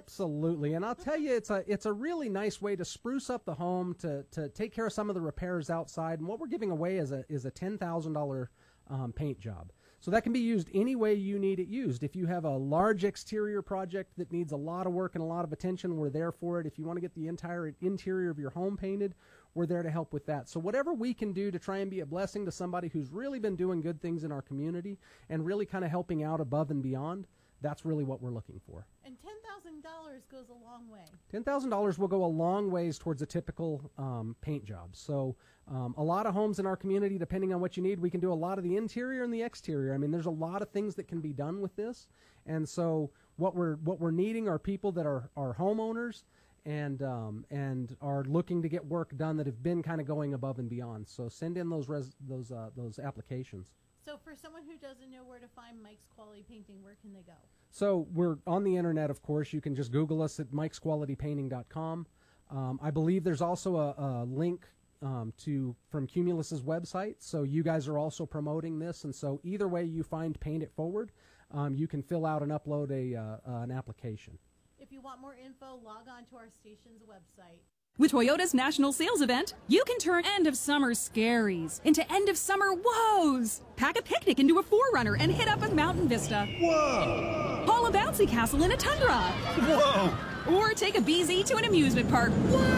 Absolutely, and I'll tell you, it's a really nice way to spruce up the home, to take care of some of the repairs outside. And what we're giving away is a $10,000 paint job. So that can be used any way you need it used. If you have a large exterior project that needs a lot of work and a lot of attention, we're there for it. If you want to get the entire interior of your home painted, we're there to help with that. So whatever we can do to try and be a blessing to somebody who's really been doing good things in our community and really kind of helping out above and beyond, that's really what we're looking for. And $10,000 goes a long way. $10,000 will go a long ways towards a typical paint job. So a lot of homes in our community, depending on what you need, we can do a lot of the interior and the exterior. I mean, there's a lot of things that can be done with this. And so what we're needing are people that are homeowners and are looking to get work done that have been kind of going above and beyond. So send in those applications. So for someone who doesn't know where to find Mike's Quality Painting, where can they go? So we're on the internet, of course. You can just Google us at mikesqualitypainting.com. I believe there's also a link from Cumulus's website. So you guys are also promoting this. And so either way you find Paint It Forward, you can fill out and upload an application. If you want more info, log on to our station's website. With Toyota's national sales event, you can turn end-of-summer scaries into end-of-summer woes. Pack a picnic into a 4Runner and hit up a mountain vista. Whoa! Haul a bouncy castle in a Tundra. Whoa! Or take a BZ to an amusement park.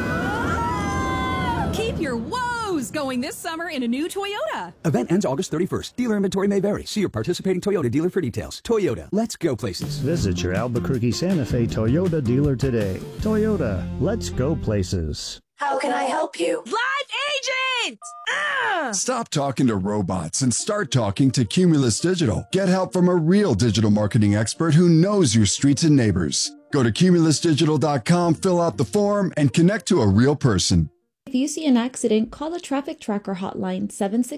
Whoa! Keep your woes going this summer in a new Toyota. Event ends August 31st. Dealer inventory may vary. See your participating Toyota dealer for details. Toyota, let's go places. Visit your Albuquerque Santa Fe Toyota dealer today. Toyota, let's go places. How can I help you? Live agent! Stop talking to robots and start talking to Cumulus Digital. Get help from a real digital marketing expert who knows your streets and neighbors. Go to cumulusdigital.com, fill out the form, and connect to a real person. If you see an accident, call the Traffic Tracker hotline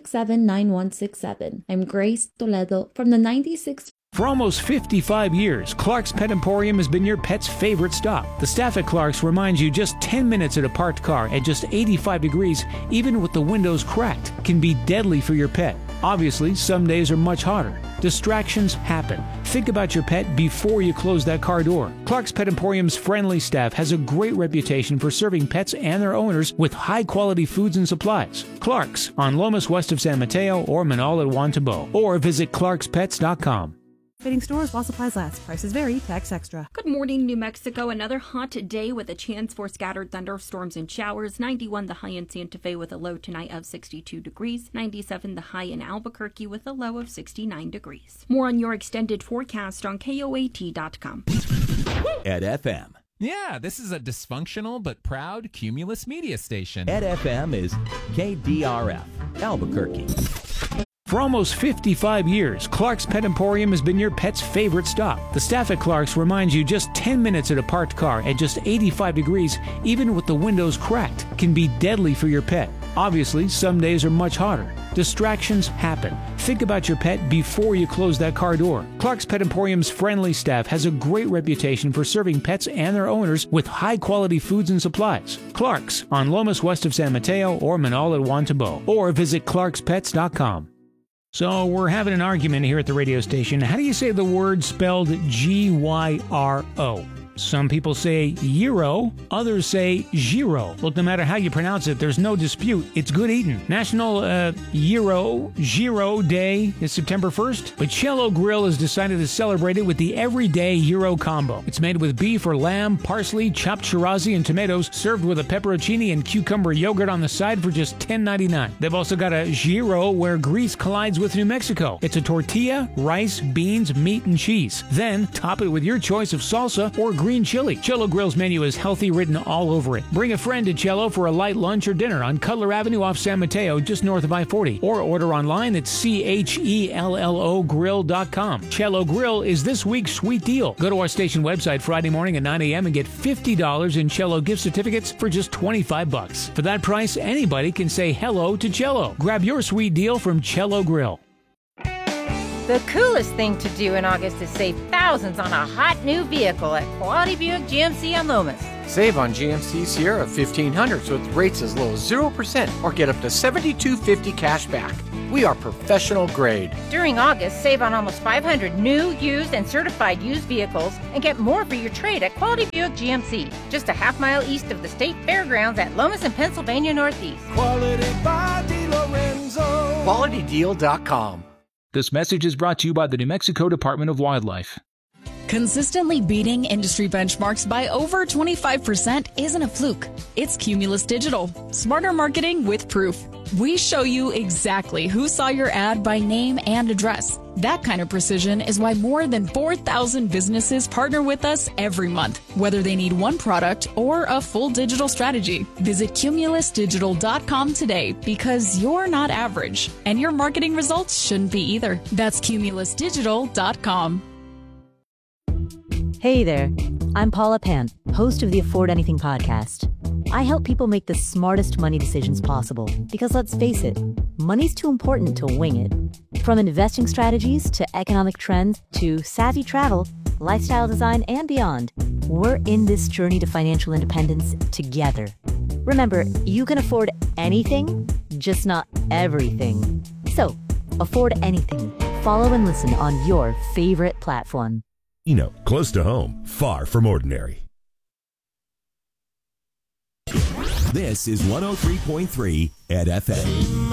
767-9167. I'm Grace Toledo from the 96. For almost 55 years, Clark's Pet Emporium has been your pet's favorite stop. The staff at Clark's reminds you just 10 minutes at a parked car at just 85 degrees, even with the windows cracked, can be deadly for your pet. Obviously, some days are much hotter. Distractions happen. Think about your pet before you close that car door. Clark's Pet Emporium's friendly staff has a great reputation for serving pets and their owners with high-quality foods and supplies. Clark's on Lomas west of San Mateo or Manal at Wantabo. Or visit clarkspets.com. Fitting stores while supplies last. Prices vary. Tax extra. Good morning, New Mexico. Another hot day with a chance for scattered thunderstorms and showers. 91 the high in Santa Fe with a low tonight of 62 degrees. 97 the high in Albuquerque with a low of 69 degrees. More on your extended forecast on KOAT.com. At FM. Yeah, this is a dysfunctional but proud Cumulus media station. At FM is KDRF, Albuquerque. For almost 55 years, Clark's Pet Emporium has been your pet's favorite stop. The staff at Clark's reminds you just 10 minutes at a parked car at just 85 degrees, even with the windows cracked, can be deadly for your pet. Obviously, some days are much hotter. Distractions happen. Think about your pet before you close that car door. Clark's Pet Emporium's friendly staff has a great reputation for serving pets and their owners with high-quality foods and supplies. Clark's on Lomas west of San Mateo or Manal at Wantabo. Or visit clarkspets.com. So we're having an argument here at the radio station. How do you say the word spelled G-Y-R-O? Some people say gyro, others say gyro. Look, no matter how you pronounce it, there's no dispute. It's good eating. National Gyro Day is September 1st, but Cello Grill has decided to celebrate it with the Everyday Gyro Combo. It's made with beef or lamb, parsley, chopped chirazi, and tomatoes, served with a pepperoncini and cucumber yogurt on the side for just $10.99. They've also got a gyro where grease collides with New Mexico. It's a tortilla, rice, beans, meat, and cheese. Then top it with your choice of salsa or green chili. Cello Grill's menu is healthy written all over it. Bring a friend to Cello for a light lunch or dinner on Cutler Avenue off San Mateo, just north of I-40. Or order online at CHELLOGrill.com. Cello Grill is this week's sweet deal. Go to our station website Friday morning at 9 a.m. and get $50 in Cello gift certificates for just $25. For that price, anybody can say hello to Cello. Grab your sweet deal from Cello Grill. The coolest thing to do in August is save thousands on a hot new vehicle at Quality Buick GMC on Lomas. Save on GMC Sierra 1500s with rates as low as 0% or get up to $72.50 cash back. We are professional grade. During August, save on almost 500 new, used, and certified used vehicles and get more for your trade at Quality Buick GMC, just a half-mile east of the State Fairgrounds at Lomas and Pennsylvania Northeast. Quality by DeLorenzo. QualityDeal.com. This message is brought to you by the New Mexico Department of Wildlife. Consistently beating industry benchmarks by over 25% isn't a fluke. It's Cumulus Digital. Smarter marketing with proof. We show you exactly who saw your ad by name and address. That kind of precision is why more than 4,000 businesses partner with us every month, whether they need one product or a full digital strategy. Visit cumulusdigital.com today because you're not average, and your marketing results shouldn't be either. That's cumulusdigital.com. Hey there, I'm Paula Pant, host of the Afford Anything podcast. I help people make the smartest money decisions possible because let's face it, money's too important to wing it. From investing strategies to economic trends to savvy travel, lifestyle design, and beyond, we're in this journey to financial independence together. Remember, you can afford anything, just not everything. So, afford anything. Follow and listen on your favorite platform. Close to home, far from ordinary. This is 103.3 at FM.